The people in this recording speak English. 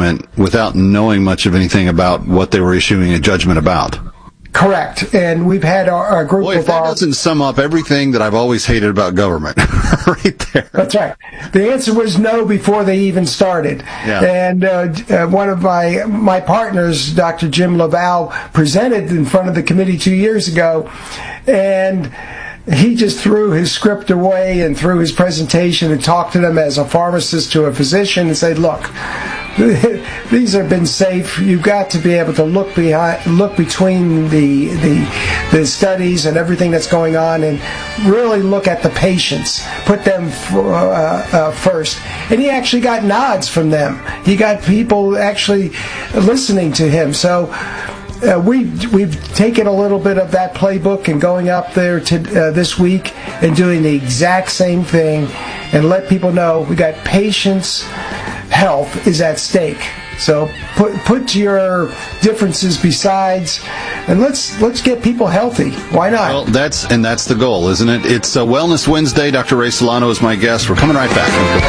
judgment without knowing much of anything about what they were issuing a judgment about. Correct. And we've had our group Boy, if that doesn't sum up everything that I've always hated about government, right there. That's right. The answer was no before they even started. Yeah. And one of my partners, Dr. Jim Laval, presented in front of the committee 2 years ago, and he just threw his script away and threw his presentation and talked to them as a pharmacist to a physician and said, look, these have been safe. You've got to be able to look between the studies and everything that's going on and really look at the patients, put them first. And he actually got nods from them. He got people actually listening to him. So we've taken a little bit of that playbook and going up there to this week and doing the exact same thing and let people know we got patients' health is at stake. So put your differences besides, and let's get people healthy. Why not? Well, that's the goal, isn't it? It's Wellness Wednesday. Dr. Ray Solano is my guest. We're coming right back.